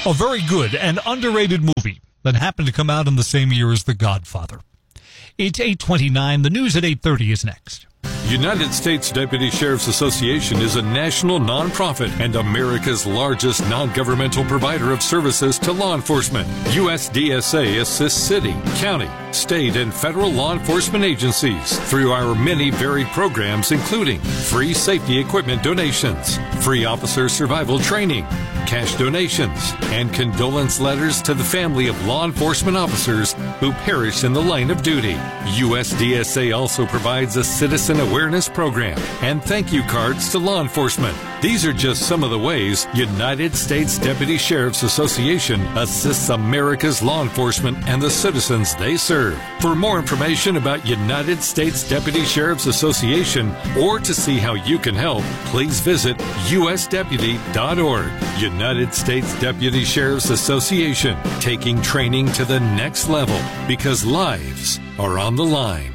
A very good and underrated movie that happened to come out in the same year as The Godfather. It's 8:29. The news at 8:30 is next. United States Deputy Sheriff's Association is a national nonprofit and America's largest non-governmental provider of services to law enforcement. USDSA assists city, county, state, and federal law enforcement agencies through our many varied programs, including free safety equipment donations, free officer survival training, cash donations, and condolence letters to the family of law enforcement officers who perished in the line of duty. USDSA also provides a citizen awareness program and thank you cards to law enforcement. These are just some of the ways United States Deputy Sheriff's Association assists America's law enforcement and the citizens they serve. For more information about United States Deputy Sheriff's Association or to see how you can help, please visit usdeputy.org. United States Deputy Sheriff's Association, taking training to the next level because lives are on the line.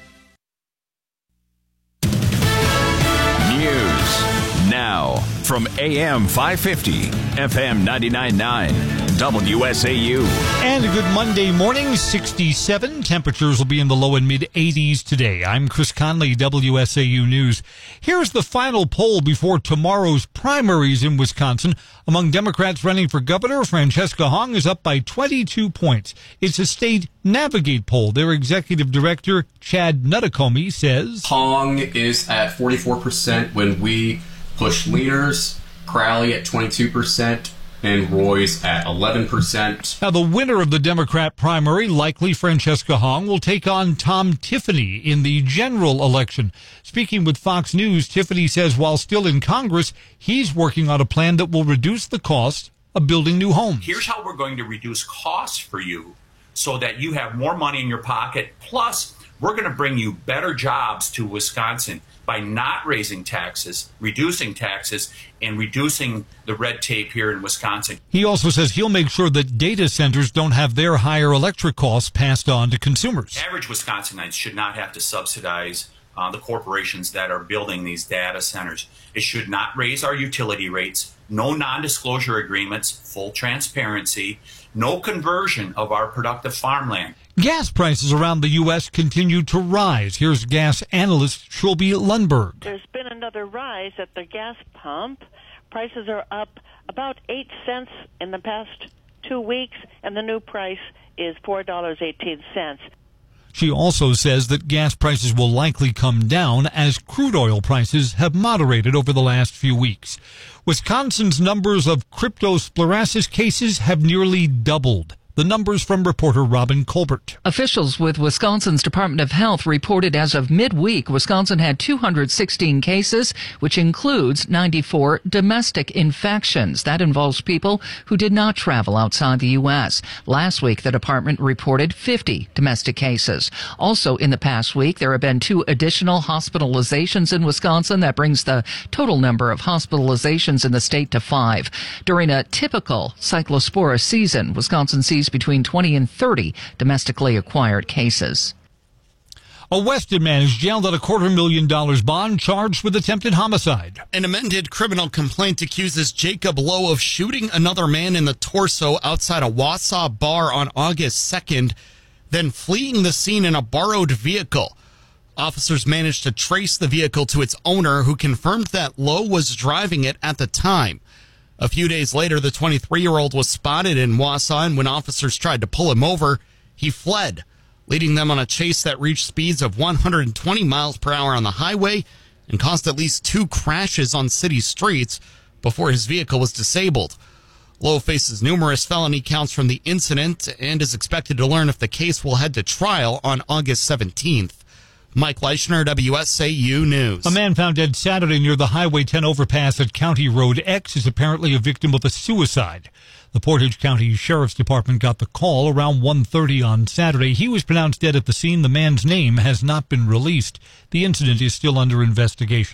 News now from AM 550, FM 99.9, WSAU. And a good Monday morning, 67. Temperatures will be in the low and mid-80s today. I'm Chris Conley, WSAU News. Here's the final poll before tomorrow's primaries in Wisconsin. Among Democrats running for governor, Francesca Hong is up by 22 points. It's a state Navigate poll. Their executive director, Chad Nuttakomey, says Hong is at 44% when we push leaders, Crowley at 22%, and Roy's at 11%. Now, the winner of the Democrat primary, likely Francesca Hong, will take on Tom Tiffany in the general election. Speaking with Fox News, Tiffany says while still in Congress, he's working on a plan that will reduce the cost of building new homes. Here's how we're going to reduce costs for you so that you have more money in your pocket. Plus, we're going to bring you better jobs to Wisconsin by not raising taxes, reducing taxes, and reducing the red tape here in Wisconsin. He also says he'll make sure that data centers don't have their higher electric costs passed on to consumers. Average Wisconsinites should not have to subsidize the corporations that are building these data centers. It should not raise our utility rates, no non-disclosure agreements, full transparency, no conversion of our productive farmland. Gas prices around the U.S. continue to rise. Here's gas analyst Shelby Lundberg. There's been another rise at the gas pump. Prices are up about 8 cents in the past 2 weeks, and the new price is $4.18. She also says that gas prices will likely come down as crude oil prices have moderated over the last few weeks. Wisconsin's numbers of cryptosplerosis cases have nearly doubled. The numbers from reporter Robin Colbert. Officials with Wisconsin's Department of Health reported as of midweek, Wisconsin had 216 cases, which includes 94 domestic infections. That involves people who did not travel outside the U.S. Last week, the department reported 50 domestic cases. Also, in the past week, there have been 2 additional hospitalizations in Wisconsin. That brings the total number of hospitalizations in the state to 5. During a typical cyclospora season, Wisconsin sees between 20 and 30 domestically acquired cases. A Weston man is jailed on a $250,000 bond charged with attempted homicide. An amended criminal complaint accuses Jacob Lowe of shooting another man in the torso outside a Wausau bar on August 2nd, then fleeing the scene in a borrowed vehicle. Officers managed to trace the vehicle to its owner, who confirmed that Lowe was driving it at the time. A few days later, the 23-year-old was spotted in Wausau, and when officers tried to pull him over, he fled, leading them on a chase that reached speeds of 120 miles per hour on the highway and caused at least 2 crashes on city streets before his vehicle was disabled. Lowe faces numerous felony counts from the incident and is expected to learn if the case will head to trial on August 17th. Mike Leischner, WSAU News. A man found dead Saturday near the Highway 10 overpass at County Road X is apparently a victim of a suicide. The Portage County Sheriff's Department got the call around 1:30 on Saturday. He was pronounced dead at the scene. The man's name has not been released. The incident is still under investigation.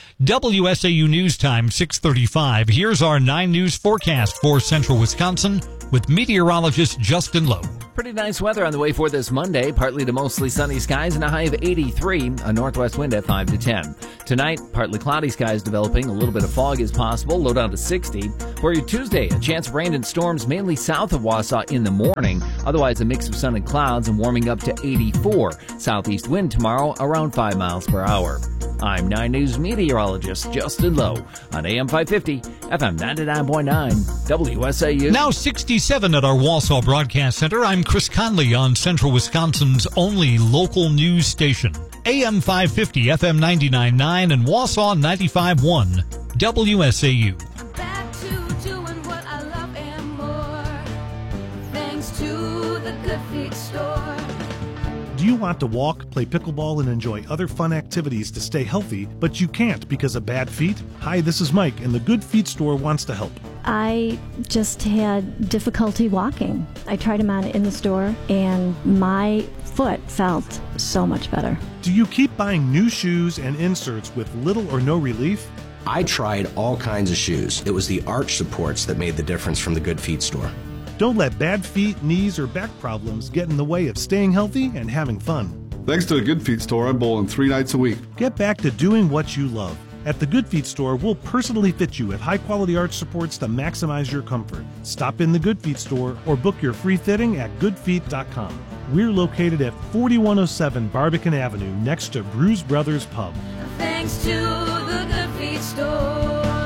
WSAU News Time, 6:35. Here's our 9 News forecast for central Wisconsin with meteorologist Justin Lowe. Pretty nice weather on the way for this Monday. Partly to mostly sunny skies and a high of 83. A northwest wind at 5 to 10. Tonight, partly cloudy skies developing. A little bit of fog is possible. Low down to 60. For your Tuesday, a chance of rain and storms mainly south of Wausau in the morning. Otherwise, a mix of sun and clouds and warming up to 84. Southeast wind tomorrow around 5 miles per hour. I'm 9 News meteorologist Justin Lowe on AM 550, FM 99.9, WSAU. Now 67 at our Wausau Broadcast Center. I'm Chris Conley on Central Wisconsin's only local news station. AM 550, FM 99.9, and Wausau 95.1, WSAU. Back to doing what I love and more, thanks to the Good Feet store. Do you want to walk, play pickleball, and enjoy other fun activities to stay healthy, but you can't because of bad feet? Hi, this is Mike, and the Good Feet store wants to help. I just had difficulty walking. I tried them on in the store, and my foot felt so much better. Do you keep buying new shoes and inserts with little or no relief? I tried all kinds of shoes. It was the arch supports that made the difference from the Good Feet store. Don't let bad feet, knees, or back problems get in the way of staying healthy and having fun. Thanks to the Good Feet store, I'm bowling 3 nights a week. Get back to doing what you love. At the Good Feet store, we'll personally fit you with high-quality arch supports to maximize your comfort. Stop in the Good Feet store or book your free fitting at goodfeet.com. We're located at 4107 Barbican Avenue next to Bruise Brothers Pub. Thanks to the Good Feet store.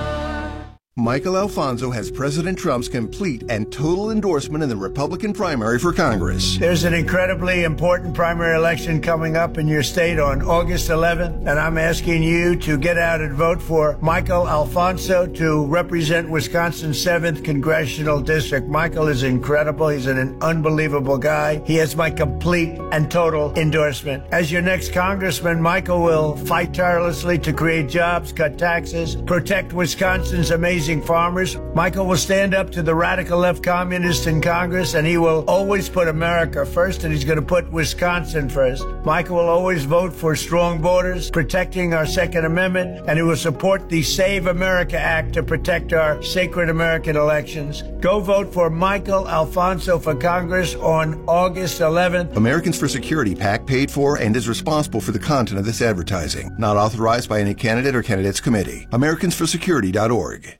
Michael Alfonso has President Trump's complete and total endorsement in the Republican primary for Congress. There's an incredibly important primary election coming up in your state on August 11th, and I'm asking you to get out and vote for Michael Alfonso to represent Wisconsin's 7th Congressional District. Michael is incredible. He's an unbelievable guy. He has my complete and total endorsement. As your next congressman, Michael will fight tirelessly to create jobs, cut taxes, protect Wisconsin's amazing farmers. Michael will stand up to the radical left communists in Congress, and he will always put America first, and he's going to put Wisconsin first. Michael will always vote for strong borders, protecting our Second Amendment, and he will support the Save America Act to protect our sacred American elections. Go vote for Michael Alfonso for Congress on August 11th. Americans for Security PAC paid for and is responsible for the content of this advertising. Not authorized by any candidate or candidates committee. AmericansForSecurity.org.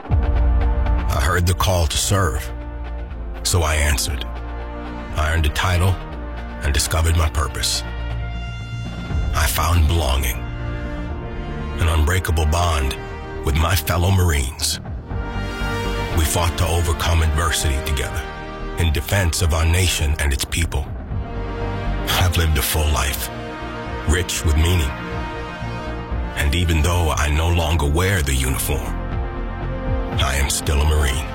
I heard the call to serve, so I answered. I earned a title and discovered my purpose. I found belonging, an unbreakable bond with my fellow Marines. We fought to overcome adversity together in defense of our nation and its people. I've lived a full life, rich with meaning. And even though I no longer wear the uniform, I am still a Marine.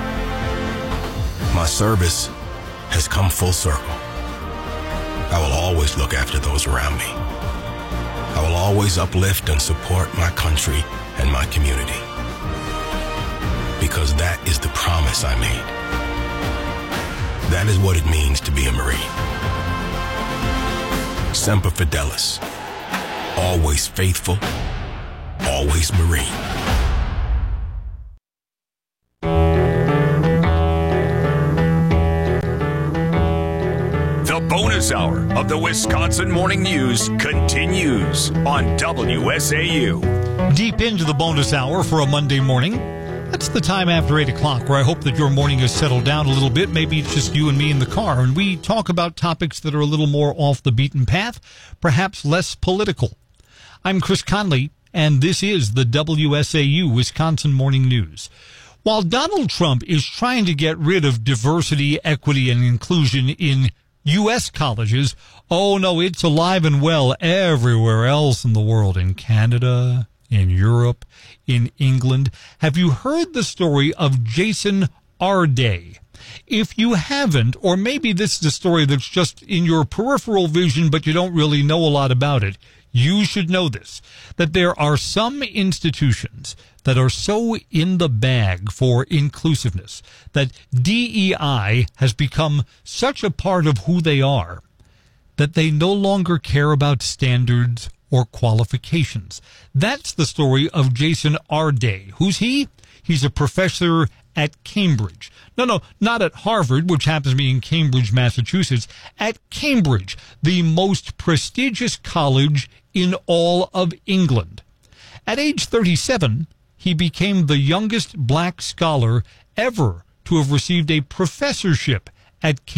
My service has come full circle. I will always look after those around me. I will always uplift and support my country and my community. Because that is the promise I made. That is what it means to be a Marine. Semper Fidelis. Always faithful, always Marine. The bonus hour of the Wisconsin Morning News continues on WSAU. Deep into the bonus hour for a Monday morning. That's the time after 8 o'clock where I hope that your morning has settled down a little bit. Maybe it's just you and me in the car, and we talk about topics that are a little more off the beaten path, perhaps less political. I'm Chris Conley, and this is the WSAU Wisconsin Morning News. While Donald Trump is trying to get rid of diversity, equity, and inclusion in U.S. colleges, oh no, it's alive and well everywhere else in the world, in Canada, in Europe, in England. Have you heard the story of Jason Arday? If you haven't, or maybe this is a story that's just in your peripheral vision, but you don't really know a lot about it, you should know this, that there are some institutions that are so in the bag for inclusiveness that DEI has become such a part of who they are that they no longer care about standards or qualifications. That's the story of Jason Arday. Who's he? He's a professor at Cambridge. No, not at Harvard, which happens to be in Cambridge, Massachusetts. At Cambridge, the most prestigious college in all of England. At age 37, he became the youngest black scholar ever to have received a professorship at